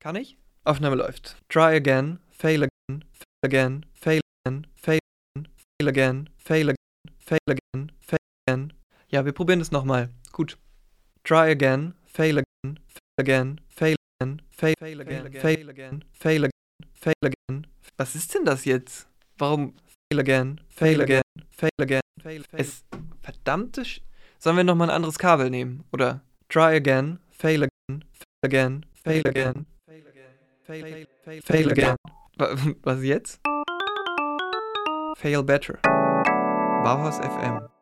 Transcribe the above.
Kann ich? Aufnahme läuft. Try again, fail again, fail again, fail again, fail again, fail again, fail again, fail again, fail again. Ja, wir probieren es nochmal. Gut. Try again, fail again, fail again, fail again, fail again, fail again, fail again, fail again. Was ist denn das jetzt? Warum fail again, fail again, fail again, fail es verdammte Sollen wir nochmal ein anderes Kabel nehmen? Oder try again, fail again, fail again, fail again, fail again, fail again. Was jetzt? Fail better. Bauhaus FM